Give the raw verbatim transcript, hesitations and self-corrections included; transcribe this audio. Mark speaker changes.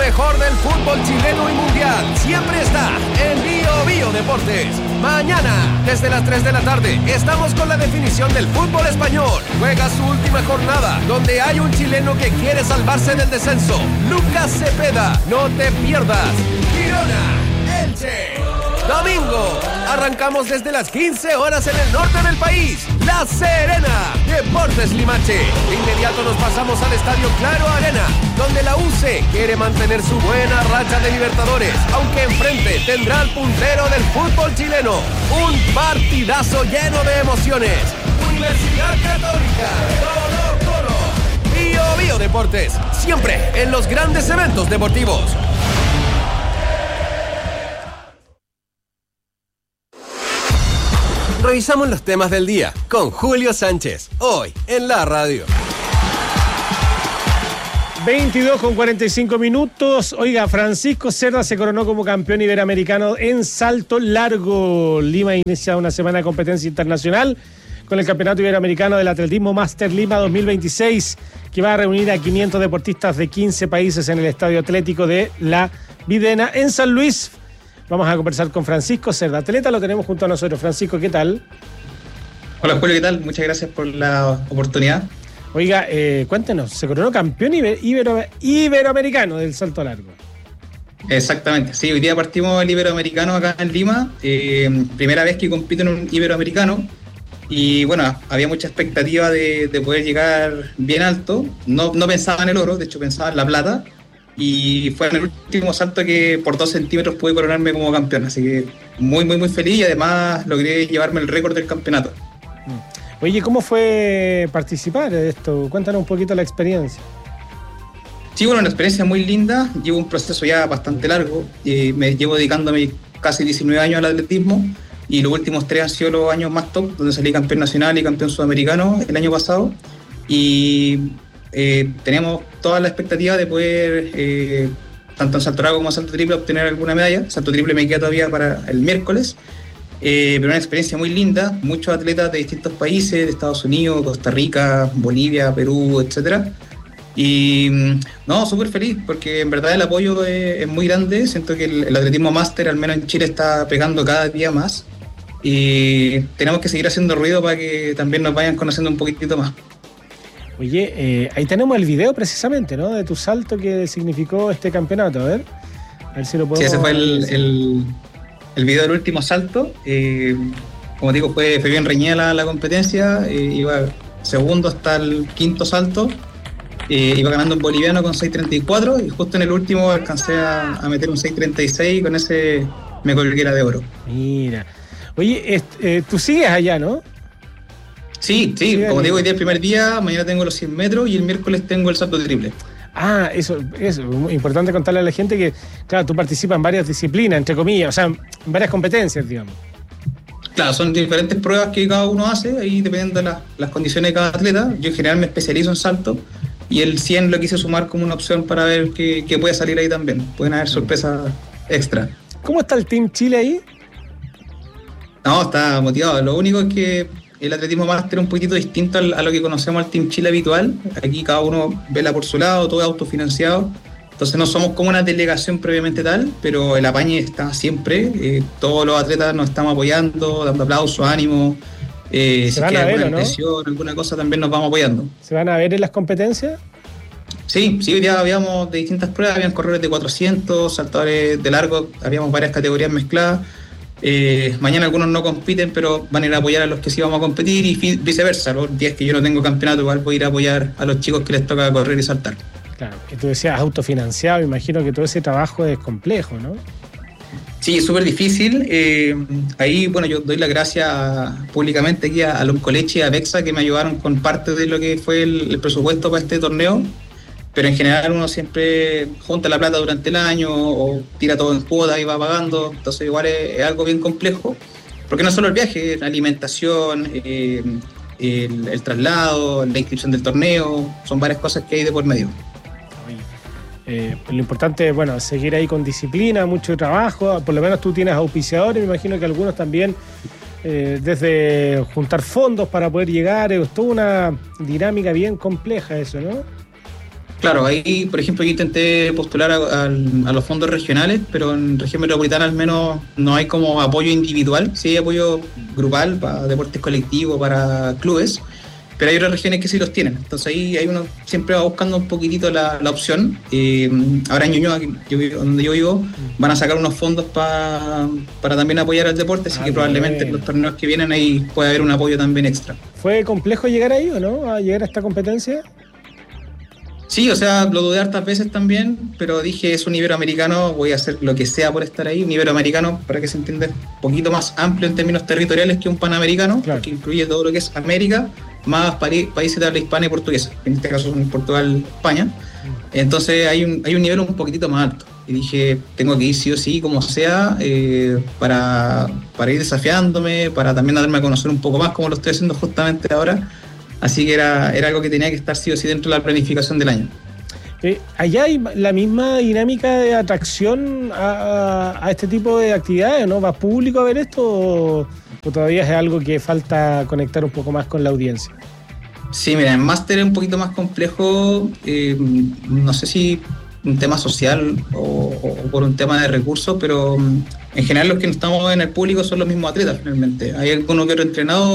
Speaker 1: mejor del fútbol chileno y mundial siempre está en Bio Bio Deportes. Mañana, desde las tres de la tarde, estamos con la definición del fútbol español. Juega su última jornada, donde hay un chileno que quiere salvarse del descenso. Lucas Cepeda, no te pierdas. Girona, Elche. Domingo, arrancamos desde las quince horas en el norte del país. La Serena, Deportes Limache. De inmediato nos pasamos al Estadio Claro Arena, donde la U C quiere mantener su buena racha de Libertadores, aunque enfrente tendrá al puntero del fútbol chileno. Un partidazo lleno de emociones. Universidad Católica, Colo Colo. Bio Bio Deportes, siempre en los grandes eventos deportivos. Revisamos los temas del día con Julio Sánchez, hoy en la radio.
Speaker 2: veintidós con cuarenta y cinco minutos. Oiga, Francisco Cerda se coronó como campeón iberoamericano en salto largo. Lima inicia una semana de competencia internacional con el Campeonato Iberoamericano del Atletismo Master Lima dos mil veintiséis, que va a reunir a quinientos deportistas de quince países en el Estadio Atlético de La Videna, en San Luis. Vamos a conversar con Francisco Cerda, atleta, lo tenemos junto a nosotros. Francisco, ¿qué tal?
Speaker 3: Hola Julio, ¿qué tal? Muchas gracias por la oportunidad.
Speaker 2: Oiga, eh, cuéntenos, se coronó campeón iber- ibero- iberoamericano del salto largo.
Speaker 3: Exactamente, sí, hoy día partimos el iberoamericano acá en Lima, eh, primera vez que compito en un iberoamericano, y bueno, había mucha expectativa de, de poder llegar bien alto. No, no pensaba en el oro, de hecho pensaba en la plata, y fue en el último salto que por dos centímetros pude coronarme como campeón, así que muy muy muy feliz, y además logré llevarme el récord del campeonato.
Speaker 2: Oye, ¿cómo fue participar de esto? Cuéntanos un poquito la experiencia.
Speaker 3: Sí, bueno, una experiencia muy linda, llevo un proceso ya bastante largo, eh, me llevo dedicándome casi diecinueve años al atletismo, y los últimos tres han sido los años más top, donde salí campeón nacional y campeón sudamericano el año pasado, y Eh, tenemos toda la expectativa de poder, eh, tanto en salto largo como en salto triple, obtener alguna medalla. Salto triple me queda todavía para el miércoles, eh, pero una experiencia muy linda, muchos atletas de distintos países, de Estados Unidos, Costa Rica, Bolivia, Perú, etcétera. Y no, súper feliz, porque en verdad el apoyo es, es muy grande. Siento que el, el atletismo máster, al menos en Chile, está pegando cada día más, y tenemos que seguir haciendo ruido para que también nos vayan conociendo un poquitito más.
Speaker 2: Oye, eh, ahí tenemos el video precisamente, ¿no? De tu salto que significó este campeonato. A ver, a ver si lo podemos...
Speaker 3: Sí, ese fue el, el, el video del último salto. Eh, como digo, fue, fue bien reñida la, la competencia. Eh, iba segundo hasta el quinto salto. Eh, iba ganando un boliviano con seis treinta y cuatro, y justo en el último alcancé a, a meter un seis treinta y seis, y con ese me colgué la de oro.
Speaker 2: Mira. Oye, eh, tú sigues allá, ¿no?
Speaker 3: Sí, sí, como digo, hoy día es el primer día, mañana tengo los cien metros y el miércoles tengo el salto triple.
Speaker 2: Ah, eso, eso, es importante contarle a la gente que, claro, tú participas en varias disciplinas, entre comillas, o sea, en varias competencias, digamos.
Speaker 3: Claro, son diferentes pruebas que cada uno hace, ahí dependiendo de la, las condiciones de cada atleta. Yo en general me especializo en salto, y el cien lo quise sumar como una opción para ver qué, qué puede salir ahí también. Pueden haber sorpresas extra.
Speaker 2: ¿Cómo está el Team Chile ahí?
Speaker 3: No, está motivado. Lo único es que el atletismo máster es un poquitito distinto a lo que conocemos al Team Chile habitual. Aquí cada uno vela por su lado, todo es autofinanciado. Entonces no somos como una delegación previamente tal, pero el apañe está siempre. Eh, todos los atletas nos estamos apoyando, dando aplausos, ánimo. Eh, si queda alguna impresión, alguna cosa, también nos vamos apoyando.
Speaker 2: ¿Se van a ver en las competencias?
Speaker 3: Sí, sí, hoy día habíamos de distintas pruebas, habían corredores de cuatrocientos, saltadores de largo, habíamos varias categorías mezcladas. Eh, mañana algunos no compiten, pero van a ir a apoyar a los que sí vamos a competir, y viceversa. Los días que yo no tengo campeonato, igual voy a ir a apoyar a los chicos que les toca correr y saltar.
Speaker 2: Claro, y tú decías autofinanciado, imagino que todo ese trabajo es complejo, ¿no?
Speaker 3: Sí, es súper difícil. Eh, ahí, bueno, yo doy las gracias públicamente aquí a, a Loncoleche y a Vexa, que me ayudaron con parte de lo que fue el, el presupuesto para este torneo. Pero en general uno siempre junta la plata durante el año o tira todo en cuotas y va pagando. Entonces igual es, es algo bien complejo, porque no solo el viaje, la alimentación, eh, el, el traslado, la inscripción del torneo, son varias cosas que hay de por medio.
Speaker 2: Eh, lo importante es, bueno, seguir ahí con disciplina, mucho trabajo. Por lo menos tú tienes auspiciadores, me imagino que algunos también, eh, desde juntar fondos para poder llegar. Es toda una dinámica bien compleja eso, ¿no?
Speaker 3: Claro, ahí, por ejemplo, yo intenté postular a, a, a los fondos regionales, pero en región metropolitana al menos no hay como apoyo individual, sí hay apoyo grupal para deportes colectivos, para clubes, pero hay otras regiones que sí los tienen. Entonces ahí, ahí uno siempre va buscando un poquitito la, la opción. Eh, ahora en Ñuñoa, yo, donde yo vivo, van a sacar unos fondos pa, para también apoyar al deporte, así ah, que probablemente bien. En los torneos que vienen ahí puede haber un apoyo también extra.
Speaker 2: ¿Fue complejo llegar ahí o no? ¿A llegar a esta competencia?
Speaker 3: Sí, o sea, lo dudé hartas veces también, pero dije, es un iberoamericano, voy a hacer lo que sea por estar ahí. Un iberoamericano, para que se entienda, un poquito más amplio en términos territoriales que un panamericano, claro, que incluye todo lo que es América, más países de habla hispana y portuguesa, en este caso son Portugal, España. Entonces hay un, hay un nivel un poquitito más alto. Y dije, tengo que ir sí o sí, como sea, eh, para, para ir desafiándome, para también darme a conocer un poco más, como lo estoy haciendo justamente ahora. Así que era, era algo que tenía que estar sí o sí dentro de la planificación del año.
Speaker 2: Eh, ¿Allá hay la misma dinámica de atracción a, a este tipo de actividades, ¿no? ¿Va público a ver esto o, o todavía es algo que falta conectar un poco más con la audiencia?
Speaker 3: Sí, mira, en máster es un poquito más complejo, eh, no sé si un tema social o, o por un tema de recursos, pero en general los que estamos en el público son los mismos atletas finalmente. Hay algunos que otro entrenado